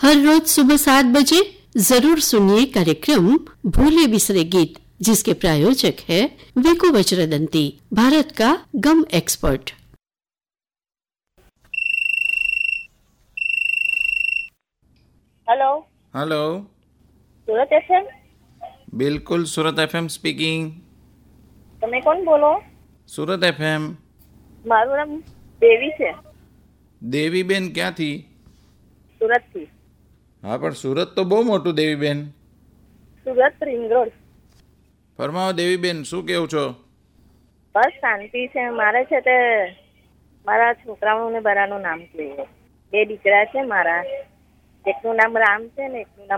हर रोज सुबह 7 बजे जरूर सुनिए कार्यक्रम भूले बिसरे गीत, जिसके प्रायोजक है वेको वज्रदंती, भारत का गम expert. Hello hello, Surat FM? બિલકુલ સુરત એફએમ સ્પીકિંગ. તમે કોણ બોલો? સુરત એફએમ. મારું નામ દેવી છે. દેવીબેન ક્યાંથી? સુરતથી. હા, પણ સુરત તો બહુ મોટું દેવીબેન. Surat ring road. ફરમાવો દેવીબેન, શું કેવું છો? બસ શાંતિ છે. મારે છે તે મારા છોકરાઓને બધાનું નામ જોઈએ. 2 દીકરા છે મારા. એકનું નામ રામ છે ને એકનું નામ